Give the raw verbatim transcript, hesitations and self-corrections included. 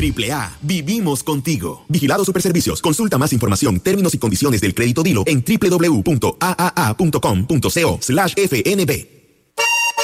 Triple A, vivimos contigo. Vigilado Superservicios. Consulta más información, términos y condiciones del crédito Dilo en doble u doble u doble u punto a a a punto com punto co slash f n b.